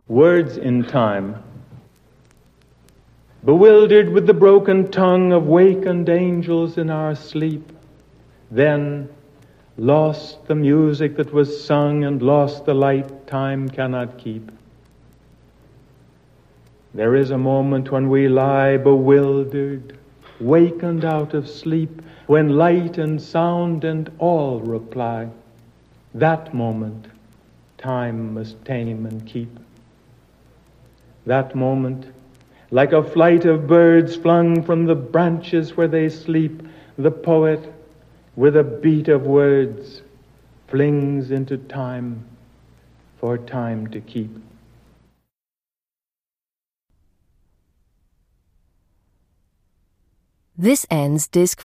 Words in time. Bewildered with the broken tongue of wakened angels in our sleep, then lost the music that was sung and lost the light time cannot keep. There is a moment when we lie bewildered, wakened out of sleep, when light and sound and all reply. That moment time must tame and keep. That moment, like a flight of birds flung from the branches where they sleep, the poet, with a beat of words, flings into time for time to keep. This ends Disc